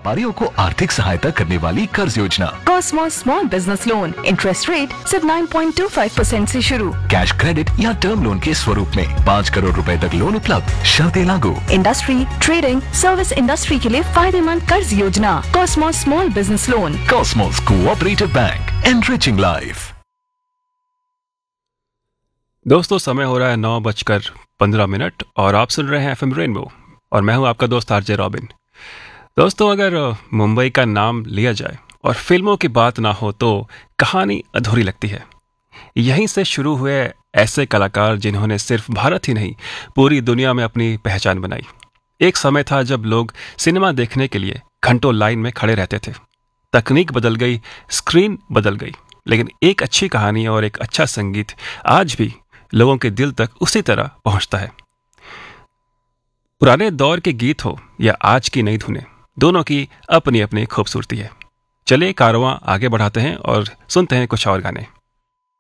व्यापारियों को आर्थिक सहायता करने वाली कर्ज योजना। Cosmos small business loan, interest rate सिर्फ 9.25% से शुरू। कैश क्रेडिट या टर्म लोन के स्वरूप में 5 करोड़ रुपए तक लोन उपलब्ध, शर्तें लागू। इंडस्ट्री, ट्रेडिंग, सर्विस इंडस्ट्री के लिए फायदेमंद कर्ज योजना। Cosmos small business loan. Cosmos cooperative bank, enriching life. दोस्तों, समय हो रहा है 9:15 और आप सुन रहे हैं एफएम रेनबो और मैं हूं आपका दोस्त आरजे रॉबिन। दोस्तों, अगर मुंबई का नाम लिया जाए और फिल्मों की बात ना हो तो कहानी अधूरी लगती है। यहीं से शुरू हुए ऐसे कलाकार जिन्होंने सिर्फ भारत ही नहीं पूरी दुनिया में अपनी पहचान बनाई। एक समय था जब लोग सिनेमा देखने के लिए घंटों लाइन में खड़े रहते थे। तकनीक बदल गई, स्क्रीन बदल गई, लेकिन एक अच्छी कहानी और एक अच्छा संगीत आज भी लोगों के दिल तक उसी तरह पहुंचता है। पुराने दौर के गीत हो या आज की नई धुनें, दोनों की अपनी अपनी खूबसूरती है। चलिए कारवां आगे बढ़ाते हैं और सुनते हैं कुछ और गाने।